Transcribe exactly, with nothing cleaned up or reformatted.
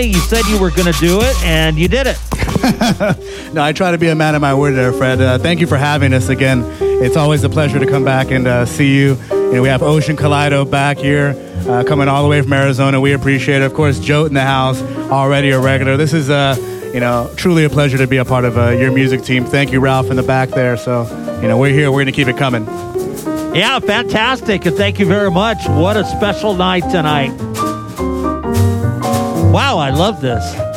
You said you were going to do it, and you did it. No, I try to be a man of my word there, Fred. Uh, thank you for having us again. It's always a pleasure to come back and uh, see you. You know, we have Ocean Kaleido back here, uh, coming all the way from Arizona. We appreciate it. Of course, Jote in the house, already a regular. This is, uh, you know, truly a pleasure to be a part of uh, your music team. Thank you, Ralph, in the back there. So, you know, we're here. We're going to keep it coming. Yeah, fantastic. And thank you very much. What a special night tonight. Wow, I love this.